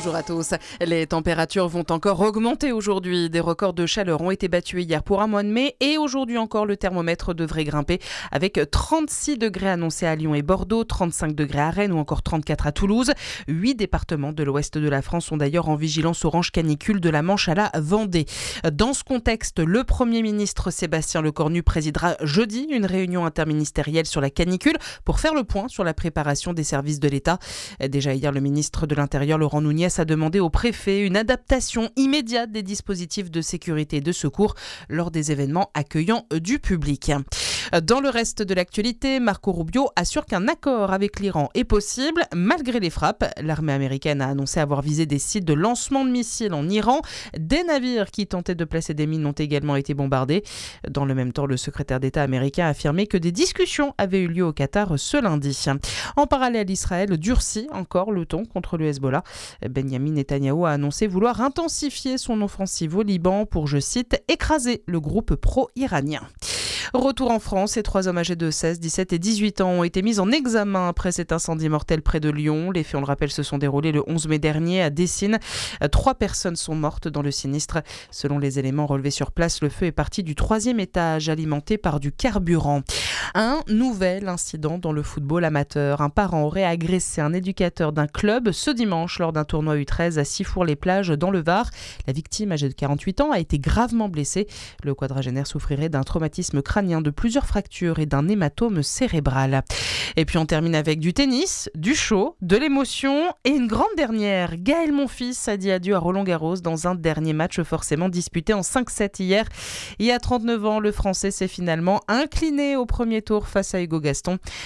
Bonjour à tous. Les températures vont encore augmenter aujourd'hui. Des records de chaleur ont été battus hier pour un mois de mai et aujourd'hui encore le thermomètre devrait grimper avec 36 degrés annoncés à Lyon et Bordeaux, 35 degrés à Rennes ou encore 34 à Toulouse. 8 départements de l'ouest de la France sont d'ailleurs en vigilance orange canicule de la Manche à la Vendée. Dans ce contexte, le Premier ministre Sébastien Lecornu présidera jeudi une réunion interministérielle sur la canicule pour faire le point sur la préparation des services de l'État. Déjà hier, le ministre de l'Intérieur Laurent Nunez a demandé au préfet une adaptation immédiate des dispositifs de sécurité et de secours lors des événements accueillant du public. Dans le reste de l'actualité, Marco Rubio assure qu'un accord avec l'Iran est possible malgré les frappes. L'armée américaine a annoncé avoir visé des sites de lancement de missiles en Iran. Des navires qui tentaient de placer des mines ont également été bombardés. Dans le même temps, le secrétaire d'État américain a affirmé que des discussions avaient eu lieu au Qatar ce lundi. En parallèle, Israël durcit encore le ton contre le Hezbollah. Benjamin Netanyahou a annoncé vouloir intensifier son offensive au Liban pour, je cite, écraser le groupe pro-iranien. Retour en France, ces 3 hommes âgés de 16, 17 et 18 ans ont été mis en examen après cet incendie mortel près de Lyon. Les faits, on le rappelle, se sont déroulés le 11 mai dernier à Dessines. 3 personnes sont mortes dans le sinistre. Selon les éléments relevés sur place, le feu est parti du 3e étage alimenté par du carburant. Un nouvel incident dans le football amateur. Un parent aurait agressé un éducateur d'un club ce dimanche lors d'un tournoi U13 à Sifour-les-Plages dans le Var. La victime, âgée de 48 ans, a été gravement blessée. Le quadragénaire souffrirait d'un traumatisme crânien, de plusieurs fractures et d'un hématome cérébral. Et puis on termine avec du tennis, du show, de l'émotion et une grande dernière. Gaël Monfils a dit adieu à Roland-Garros dans un dernier match forcément disputé en 5-7 hier. Et à 39 ans, le Français s'est finalement incliné au premier tour face à Hugo Gaston.